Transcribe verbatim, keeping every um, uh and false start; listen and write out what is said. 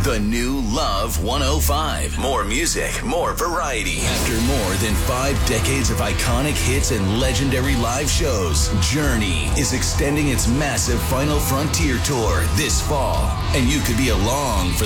The new Love one oh five. More music, more variety. After more than five decades of iconic hits and legendary live shows, Journey is extending its massive Final Frontier tour this fall. And you could be along for